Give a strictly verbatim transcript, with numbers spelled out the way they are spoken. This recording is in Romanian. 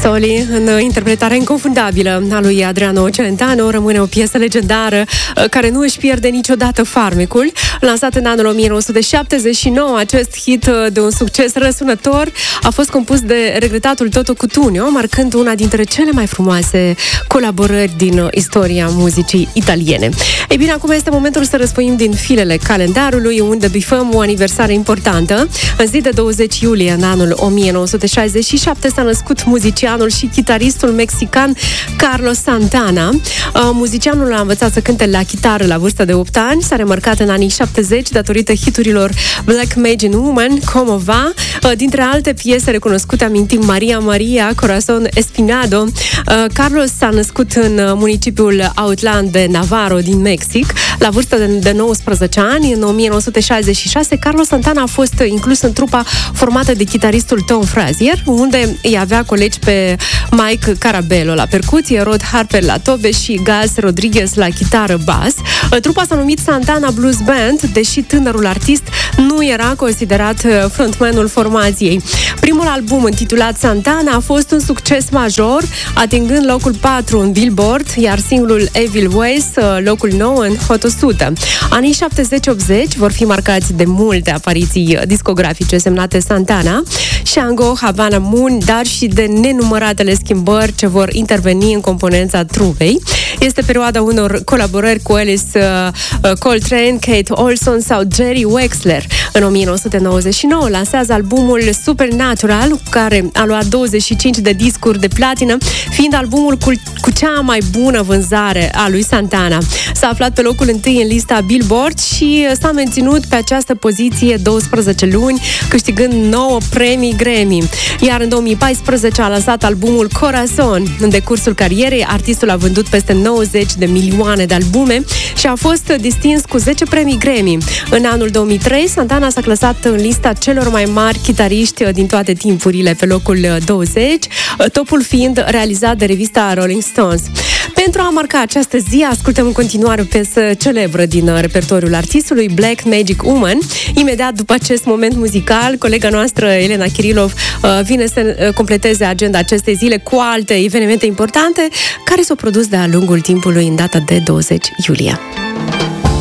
Soli, în interpretarea inconfundabilă a lui Adriano Celentano, rămâne o piesă legendară care nu își pierde niciodată farmecul. Lansat în anul o mie nouă sute șaptezeci și nouă, acest hit de un succes răsunător a fost compus de regretatul Toto Cutugno, marcând una dintre cele mai frumoase colaborări din istoria muzicii italiene. Ei bine, acum este momentul să răsfoim din filele calendarului, unde bifăm o aniversare importantă. În zi de douăzeci iulie, în anul o mie nouă sute șaizeci și șapte, s-a născut muzicianul și chitaristul mexican Carlos Santana. Muzicianul a învățat să cânte la chitară la vârsta de opt ani, s-a remarcat în anii șaptezeci datorită hiturilor Black Magic Woman, Como Va. Dintre alte piese recunoscute amintim Maria Maria, Corazon Espinado. Carlos s-a născut în municipiul Outland de Navarro din Mexic. La vârsta de nouăsprezece ani, în o mie nouă sute șaizeci și șase, Carlos Santana a fost inclus în trupa formată de chitaristul Tom Frazier, unde îi avea colegi pe Mike Carabello la percuție, Rod Harper la tobe și Gaz Rodriguez la chitară bas. Trupa s-a numit Santana Blues Band, deși tânărul artist nu era considerat frontmanul formației. Primul album, intitulat Santana, a fost un succes major, atingând locul patru în Billboard, iar singlul Evil Ways locul nouă în Hot o sută. Anii șaptezeci optzeci vor fi marcați de multe apariții discografice semnate Santana, Shango, Havana Moon, dar și de nenumăratele schimbări ce vor interveni în componența trupei. Este perioada unor colaborări cu Alice uh, Coltrane, Kate Olson sau Jerry Wexler. În o mie nouă sute nouăzeci și nouă lansează albumul Supernatural, care a luat douăzeci și cinci de discuri de platină, fiind albumul cu, cu cea mai bună vânzare a lui Santana. S-a aflat pe locul întâi în lista Billboard și s-a menținut pe această poziție douăsprezece luni, câștigând nouă premii Grammy. Iar în două mii paisprezece a lansat albumul Corazon. În decursul carierei, artistul a vândut peste nouăzeci de milioane de albume și a fost distins cu zece premii Grammy. În anul două mii trei, Santana s-a clasat în lista celor mai mari chitariști din toate timpurile, pe locul douăzeci, topul fiind realizat de revista Rolling Stones. Pentru a marca această zi, ascultăm în continuare o piesă celebră din repertoriul artistului, Black Magic Woman. Imediat după acest moment muzical, colega noastră, Elena Kirilov, vine să completeze agenda acestei zile cu alte evenimente importante care s-au produs de-a lungul timpului în data de douăzeci iulie.